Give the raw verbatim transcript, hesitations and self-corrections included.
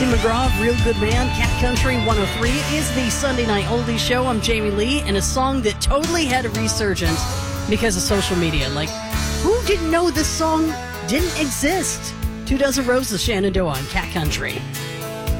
Tim McGraw, Real Good Man, Cat Country one oh three is the Sunday Night Oldies Show. I'm Jamie Lee, and a song that totally had a resurgence because of social media. Like, who didn't know this song didn't exist? Two Dozen Roses, Shenandoah, Cat Country.